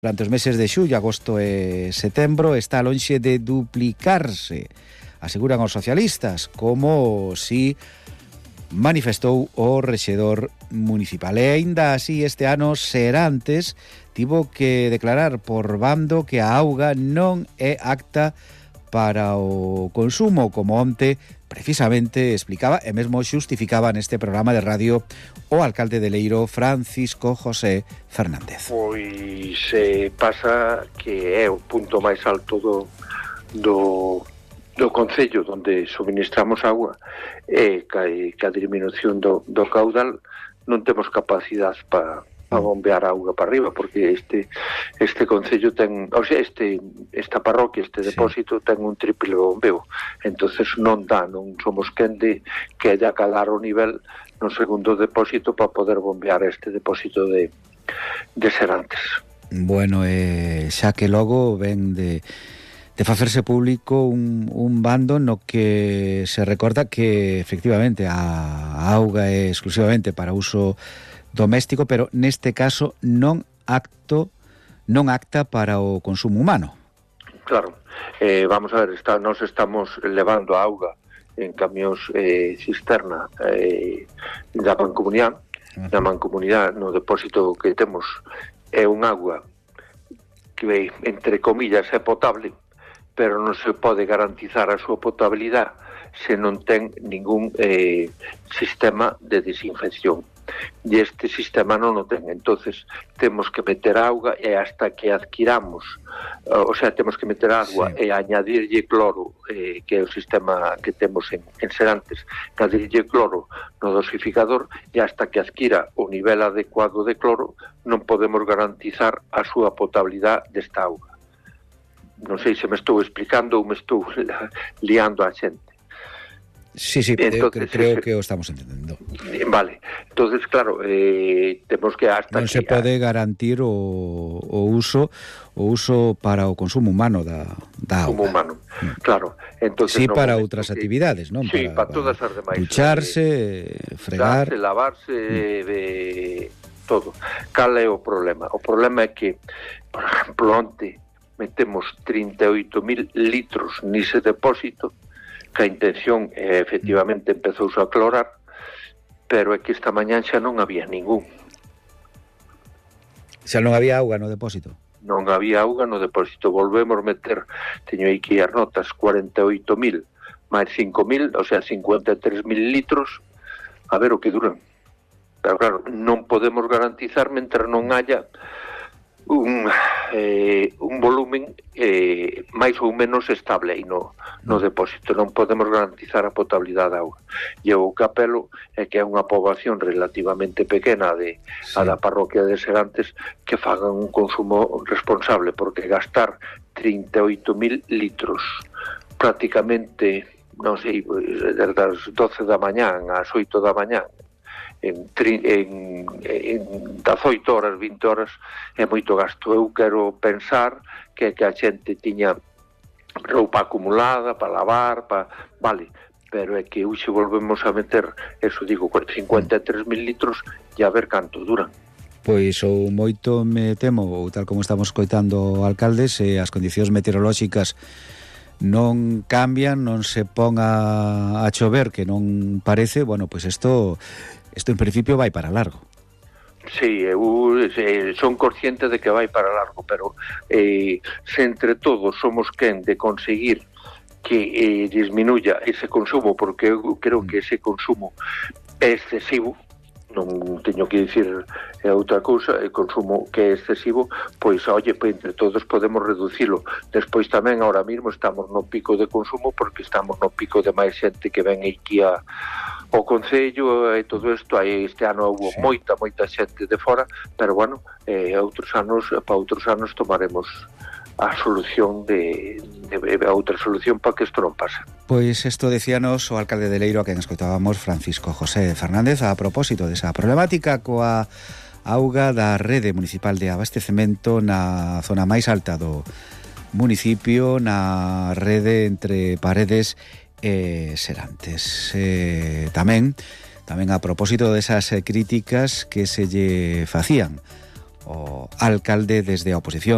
Durante os meses de xullo, agosto e setembro está lonxe de duplicarse, aseguran os socialistas, como si manifestou o rexedor municipal. E aínda así este ano Serantes tivo que declarar por bando que a auga non é apta para o consumo, como onte precisamente explicaba e mesmo xustificaba neste programa de radio o alcalde de Leiro, Francisco José Fernández. Pois pasa que é o punto máis alto do concello onde suministramos agua e que a disminución do caudal non temos capacidade para bombear auga para arriba, porque este concello ten, o sea, esta parroquia, este depósito ten un triple bombeo, entonces non somos quen de que haya calar o nivel no segundo depósito para poder bombear este depósito de Serantes. Bueno, xa que logo ven de facerse público un bando no que se recorda que efectivamente a auga é exclusivamente para uso doméstico, pero neste caso non apta para o consumo humano. Claro, vamos a ver, nós estamos levando a auga en camións cisterna da Mancomunidade. Na Mancomunidade, no depósito que temos, é un agua que, entre comillas, é potable, pero non se pode garantizar a súa potabilidade se non ten ningún sistema de desinfección. E este sistema non o ten, entonces temos que meter auga e hasta que adquiramos, o sea, temos que meter agua e añadirlle cloro, que é o sistema que temos en Serantes, añadirlle cloro no dosificador, e hasta que adquira o nivel adecuado de cloro non podemos garantizar a súa potabilidade desta auga. Non sei se me estou explicando ou me estou liando a xente. Sí, entonces, creo que o estamos entendendo. Vale, entonces claro, temos que hasta non se pode garantir o uso para o consumo humano da auga. Humano, claro. Entonces, sí, para outras actividades, non? Sí, para todas as demais. Ducharse, fregar, lavarse, todo. Cal é o problema? O problema é que, por exemplo, onte metemos 38.000 litros nese depósito, que a intención efectivamente empezouse a clorar, pero é que esta mañán xa non había ningún. Xa non había auga no depósito? Non había auga no depósito. Volvemos meter, teño aquí as notas, 48.000 máis 5.000, o sea, 53.000 litros, a ver o que duran. Pero claro, non podemos garantizar mentre non haya un volumen máis ou menos estable aí no depósito. Non podemos garantizar a potabilidade da auga. E o que apelo é que é unha poboación relativamente pequena a da parroquia de Serantes que fagan un consumo responsable, porque gastar 38.000 litros prácticamente, non sei, desde as 12 da mañán ás 8 da mañán en 18 horas, 20 horas é moito gasto. Eu quero pensar que a xente tiña roupa acumulada para lavar, vale, pero é que hoxe volvemos a meter, eso digo, 53.000 litros e a ver canto duran. Pois ou moito me temo, ou tal como estamos coitando o alcalde, se as condicións meteorolóxicas non cambian, non se ponga a chover, que non parece, bueno, pois isto en principio vai para largo. Sí, eu son consciente de que vai para largo, pero se entre todos somos quen de conseguir que disminuya ese consumo, porque eu creo que ese consumo é excesivo, non teño que dicir outra cousa, o consumo que é excesivo, pois, entre todos podemos reducilo. Despois tamén, ahora mismo, estamos no pico de consumo, porque estamos no pico de máis xente que ven aquí ao concello e todo isto. Este ano houve moita xente de fora, pero bueno, para outros anos tomaremos a solución a outra solución para que isto non pase. Pois isto decíanos o alcalde de Leiro, a quen escoitábamos, Francisco José Fernández, a propósito desa problemática coa auga da rede municipal de abastecemento na zona máis alta do municipio, na rede entre Paredes e Serantes. Tamén a propósito desas críticas que se lle facían o alcalde desde a oposición.